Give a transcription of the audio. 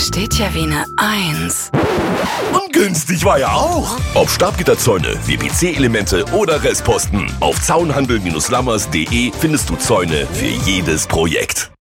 steht ja wie eine Eins. Und günstig war er auch. Ob Stabgitterzäune, WPC-Elemente oder Restposten. Auf zaunhandel-lammers.de findest du Zäune für jedes Projekt.